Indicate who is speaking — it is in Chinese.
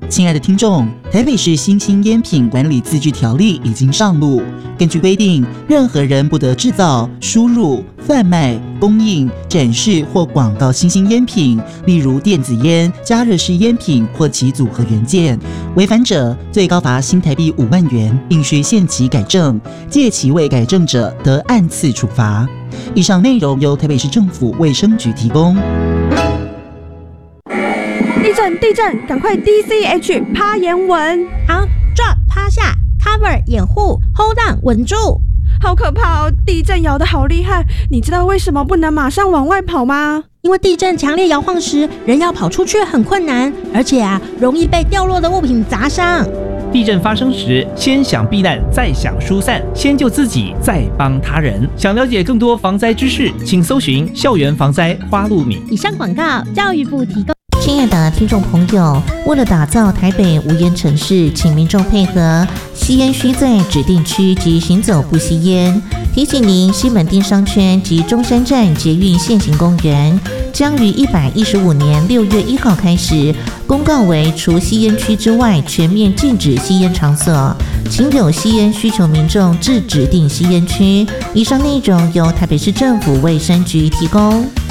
Speaker 1: 亲爱的听众，台北市新兴烟品管理自治条例已经上路。根据规定，任何人不得制造、输入、贩卖、供应、展示或广告新兴烟品，例如电子烟、加热式烟品或其组合元件。违反者，最高罚新台币5万元，并需限期改正；届期未改正者，得按次处罚。以上内容由台北市政府卫生局提供。
Speaker 2: 地震，赶快 DCH 趴岩稳。
Speaker 3: 好 ，drop 趴下 ，cover 掩护 ，hold on 稳住。
Speaker 2: 好可怕哦！地震摇得好厉害，你知道为什么不能马上往外跑吗？
Speaker 3: 因为地震强烈摇晃时，人要跑出去很困难，而且容易被掉落的物品砸伤。
Speaker 4: 地震发生时，先想避难，再想疏散，先救自己，再帮他人。想了解更多防灾知识，请搜寻校园防灾花露米。
Speaker 3: 以上广告，教育部提供。
Speaker 5: 亲爱的听众朋友，为了打造台北无烟城市，请民众配合，吸烟需在指定区及行走不吸烟。提醒您，西门町商圈及中山站捷运现行公园将于115年6月1号开始公告为除吸烟区之外全面禁止吸烟场所，请有吸烟需求民众至指定吸烟区。以上内容由台北市政府卫生局提供。